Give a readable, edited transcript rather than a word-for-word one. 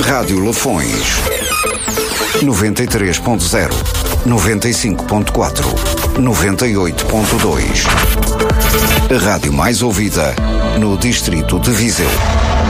Rádio Lafões 93.0, 95.4, 98.2. A rádio mais ouvida no distrito de Viseu.